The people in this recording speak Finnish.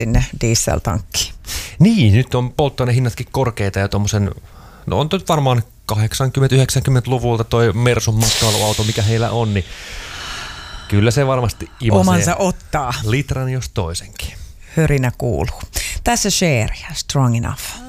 sinne dieseltankkiin. Niin, nyt on polttoainehinnatkin korkeita ja tommosen, no on nyt varmaan 80-90-luvulta toi Mersun matkailuauto, mikä heillä on, niin kyllä se varmasti imasee Omansa ottaa. litran jos toisenkin. Hörinä kuuluu. Tässä Cher ja Strong Enough.